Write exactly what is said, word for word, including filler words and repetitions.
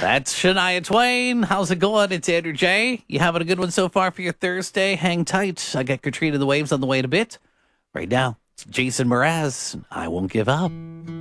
That's Shania Twain. How's it going? It's Andrew J. You having a good one so far for your Thursday? Hang tight. I got Katrina the Waves on the way in a bit. Right now, it's Jason Mraz. I won't give up.